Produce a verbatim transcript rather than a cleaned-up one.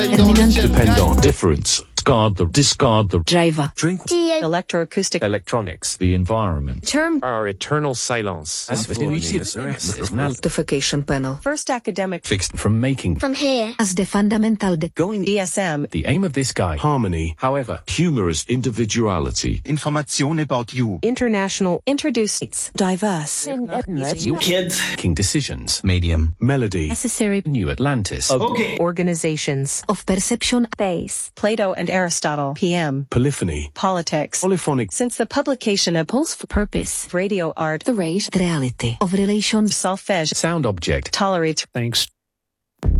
Depend on difference. Discard the discard the driver. Drink. Electroacoustic. Electronics. The environment. Term. Our eternal silence. Notification panel. First academic. Fixed. From making. From here. As the fundamental de Going D S M. The aim of this guy. Harmony. However, humorous individuality. Information about you. International. Introduces. Diverse. You kids. Making decisions. Medium. Melody. necessary New Atlantis. Okay. Organizations. of perception. Base. Plato and Aristotle. P M. Polyphony. Politics. Polyphonic. Since the publication of Pulse for purpose. radio art. The rage. The reality of relations. Solfege. Sound object. Tolerate. Thanks.